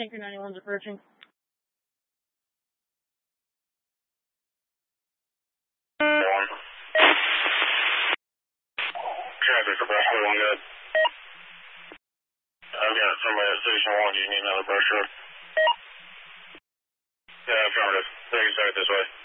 Tanker 91's approaching. Traffic for brush code 1 good. I've got somebody at Station 1. Do you need another brush code? Yeah, affirmative. They can start this way.